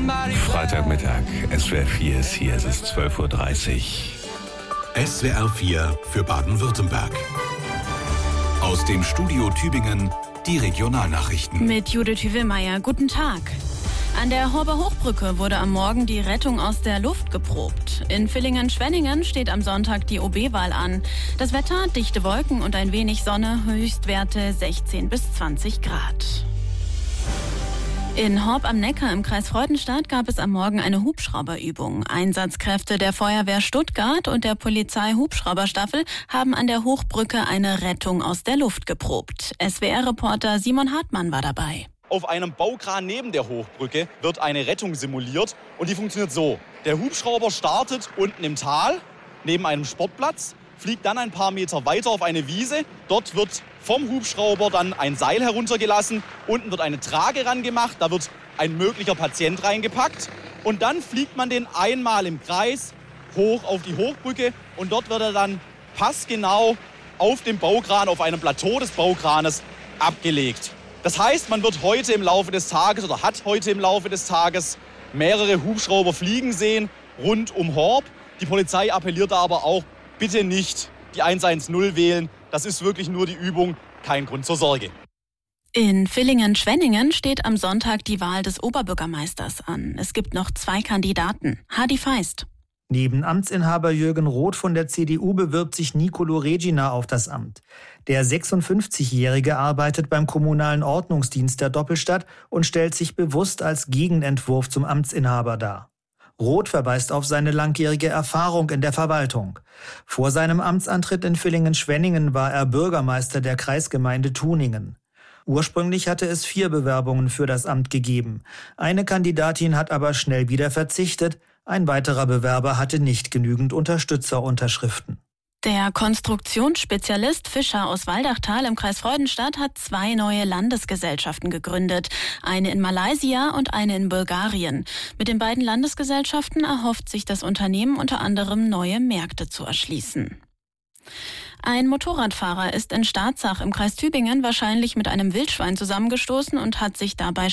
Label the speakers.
Speaker 1: Freitagmittag, SWR 4 ist hier, es ist 12:30 Uhr.
Speaker 2: SWR 4 für Baden-Württemberg. Aus dem Studio Tübingen die Regionalnachrichten.
Speaker 3: Mit Judith Hüvelmeier, guten Tag. An der Horber-Hochbrücke wurde am Morgen die Rettung aus der Luft geprobt. In Villingen-Schwenningen steht am Sonntag die OB-Wahl an. Das Wetter, dichte Wolken und ein wenig Sonne, Höchstwerte 16 bis 20 Grad. In Horb am Neckar im Kreis Freudenstadt gab es am Morgen eine Hubschrauberübung. Einsatzkräfte der Feuerwehr Stuttgart und der Polizei-Hubschrauberstaffel haben an der Hochbrücke eine Rettung aus der Luft geprobt. SWR-Reporter Simon Hartmann war dabei.
Speaker 4: Auf einem Baukran neben der Hochbrücke wird eine Rettung simuliert und die funktioniert so. Der Hubschrauber startet unten im Tal, neben einem Sportplatz, fliegt dann ein paar Meter weiter auf eine Wiese. Dort wird vom Hubschrauber dann ein Seil heruntergelassen. Unten wird eine Trage rangemacht, da wird ein möglicher Patient reingepackt. Und dann fliegt man den einmal im Kreis hoch auf die Hochbrücke und dort wird er dann passgenau auf dem Baukran, auf einem Plateau des Baukranes abgelegt. Das heißt, man wird heute im Laufe des Tages oder hat heute im Laufe des Tages mehrere Hubschrauber fliegen sehen rund um Horb. Die Polizei appelliert aber auch, bitte nicht die 110 wählen. Das ist wirklich nur die Übung, kein Grund zur Sorge.
Speaker 3: In Villingen-Schwenningen steht am Sonntag die Wahl des Oberbürgermeisters an. Es gibt noch 2 Kandidaten. Hadi Feist.
Speaker 5: Neben Amtsinhaber Jürgen Roth von der CDU bewirbt sich Nicolo Regina auf das Amt. Der 56-Jährige arbeitet beim kommunalen Ordnungsdienst der Doppelstadt und stellt sich bewusst als Gegenentwurf zum Amtsinhaber dar. Roth verweist auf seine langjährige Erfahrung in der Verwaltung. Vor seinem Amtsantritt in Villingen-Schwenningen war er Bürgermeister der Kreisgemeinde Tuningen. Ursprünglich hatte es 4 Bewerbungen für das Amt gegeben. Eine Kandidatin hat aber schnell wieder verzichtet. Ein weiterer Bewerber hatte nicht genügend Unterstützerunterschriften.
Speaker 3: Der Konstruktionsspezialist Fischer aus Waldachtal im Kreis Freudenstadt hat 2 neue Landesgesellschaften gegründet. Eine in Malaysia und eine in Bulgarien. Mit den beiden Landesgesellschaften erhofft sich das Unternehmen unter anderem neue Märkte zu erschließen. Ein Motorradfahrer ist in Staatsach im Kreis Tübingen wahrscheinlich mit einem Wildschwein zusammengestoßen und hat sich dabei